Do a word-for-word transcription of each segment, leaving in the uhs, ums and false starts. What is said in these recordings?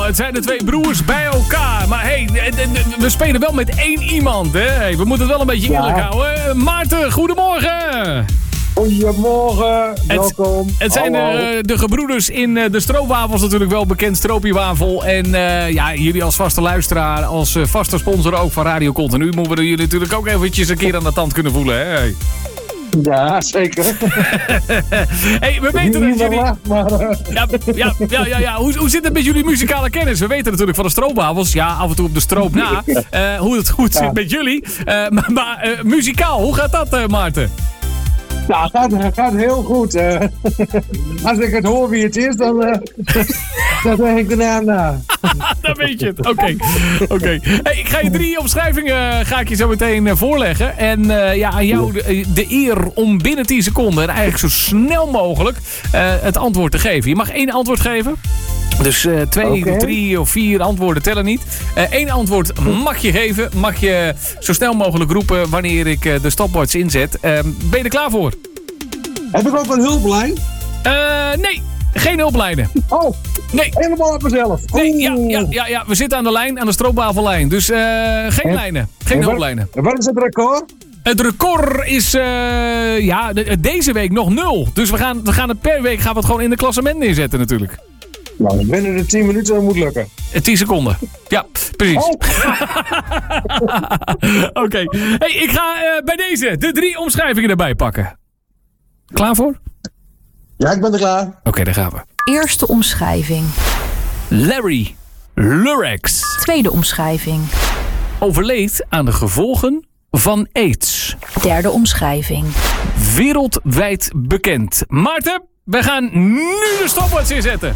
het zijn de twee broers bij elkaar. Maar hé, hey, we spelen wel met één iemand, hè. Hey, we moeten het wel een beetje eerlijk ja. houden. Maarten, goedemorgen. Goedemorgen, welkom. Het, het zijn de, de gebroeders in de stroopwafels natuurlijk wel bekend, Stroopjewafel. En uh, ja, jullie als vaste luisteraar, als uh, vaste sponsor ook van Radio Continu, moeten we jullie natuurlijk ook eventjes een keer aan de tand kunnen voelen, hè? Hey. Ja, zeker. Hey, we weten dat jullie... Lacht, maar, uh... ja, ja, ja, ja, ja. Hoe, hoe zit het met jullie muzikale kennis? We weten natuurlijk van de stroopwafels, ja, af en toe op de stroop na, uh, hoe het goed zit ja. met jullie. Uh, maar maar uh, muzikaal, hoe gaat dat, uh, Maarten? Nou, het gaat, het gaat heel goed. Uh, als ik het hoor wie het is, dan, uh, dan zeg ik de naam na. Dan weet je het. Oké. Okay. Okay. Hey, ik ga je drie omschrijvingen ga ik je zo meteen uh, voorleggen. En uh, ja, aan jou de, de eer om binnen tien seconden en eigenlijk zo snel mogelijk uh, het antwoord te geven. Je mag één antwoord geven. Dus uh, twee, okay. drie of vier antwoorden tellen niet. Eén uh, antwoord mag je geven. Mag je zo snel mogelijk roepen wanneer ik uh, de stopwatch inzet. Uh, ben je er klaar voor? Heb ik ook een hulplijn? Uh, nee, geen hulplijnen. Oh, nee. Helemaal op mezelf. Oh. Nee, ja, ja, ja, ja, we zitten aan de lijn, aan de stroopwafellijn. Dus uh, geen en, lijnen, geen en hulplijnen. En wat is het record? Het record is uh, ja, de, deze week nog nul. Dus we gaan, we gaan het per week gaan we het gewoon in de klassement neerzetten natuurlijk. Nou, binnen de tien minuten dat moet lukken. tien seconden. Ja, precies. Oh. Oké. Okay. Hey, ik ga uh, bij deze de drie omschrijvingen erbij pakken. Klaar voor? Ja, ik ben er klaar. Oké, okay, daar gaan we. Eerste omschrijving. Larry Lurex. Tweede omschrijving. Overleed aan de gevolgen van AIDS. Derde omschrijving. Wereldwijd bekend. Maarten, we gaan nu de stopwatch inzetten.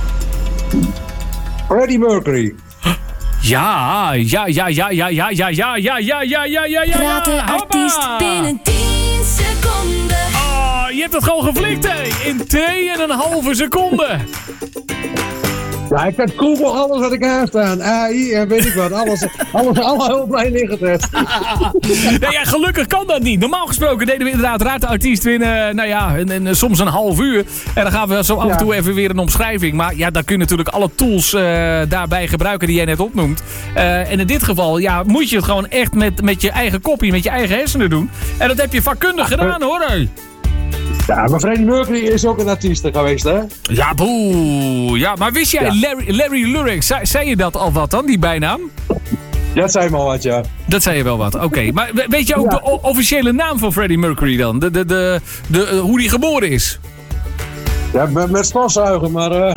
Freddie Mercury. Ja, ja, ja, ja, ja, ja, ja, ja, ja, ja, ja, ja, ja, ja. Raad de artiest binnen tien seconden. Oh, je hebt het gewoon geflikt, hé. In twee en een halve seconde. Ja, ik had Google alles wat ik aanstaan. A I en weet ik wat. Alles, alles alle hulplijnen ingezet. Nee, ja, gelukkig kan dat niet. Normaal gesproken deden we inderdaad Raad de artiest winnen. Nou ja, en, en, soms een half uur. En dan gaan we zo af en toe ja. even weer een omschrijving. Maar ja, dan kun je natuurlijk alle tools uh, daarbij gebruiken die jij net opnoemt. Uh, en in dit geval, ja, moet je het gewoon echt met, met je eigen kopie, met je eigen hersenen doen. En dat heb je vakkundig gedaan, hoor. Hey. Ja, maar Freddie Mercury is ook een artiest geweest, hè? Ja, boe. Ja, maar wist jij, ja. Larry, Larry Lurex, zei, zei je dat al wat dan, die bijnaam? Dat zei me al wat, ja. Dat zei je wel wat, oké. Okay. Maar weet je ook ja. de o- officiële naam van Freddie Mercury dan? De, de, de, de, de, hoe die geboren is? Ja, met, met stofzuigen, maar... Uh...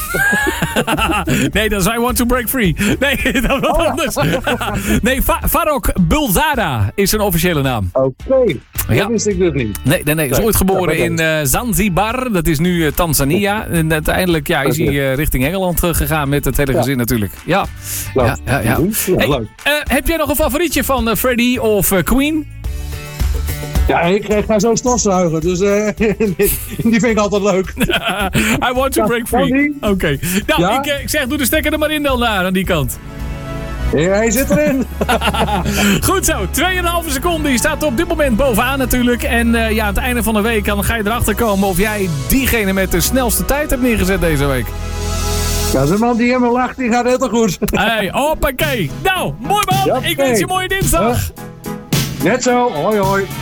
nee, dat is I Want To Break Free. Nee, dat was oh. anders. nee, Fa- Farrokh Bulzada is zijn officiële naam. Oké, okay. dat ja. wist ik dus niet. Nee, nee, nee. Hij is ooit geboren ja, in uh, Zanzibar. Dat is nu uh, Tanzania. En uiteindelijk ja, is hij uh, richting Engeland uh, gegaan met het hele gezin ja. natuurlijk. Ja, ja, ja, ja. Hey, uh, heb jij nog een favorietje van uh, Freddie of uh, Queen? Ja, ik, ik ga zo stofzuigen, dus uh, die vind ik altijd leuk. I Want To Break Free. Oké. Okay. Nou, ja? ik, ik zeg, doe de stekker er maar in dan daar, aan die kant. Ja, hij zit erin. Goed zo, twee komma vijf seconden. Je staat op dit moment bovenaan natuurlijk. En uh, ja, aan het einde van de week dan ga je erachter komen of jij diegene met de snelste tijd hebt neergezet deze week. Ja, de man die helemaal lacht, die gaat heel goed. Hey, hoppakee. Nou, mooi man. Ja, okay. Ik wens je een mooie dinsdag. Uh, net zo. Hoi, hoi.